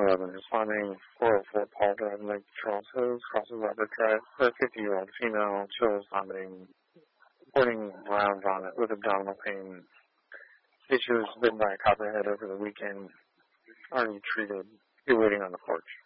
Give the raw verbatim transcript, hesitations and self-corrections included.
eleven, responding four oh four Paul Drive, Lake Charles Hills, crosses Robert Drive, for a fifty-year-old female, chills, vomiting, reporting around vomit with abdominal pain. Issue was bitten by a copperhead over the weekend. Already treated. You're waiting on the porch.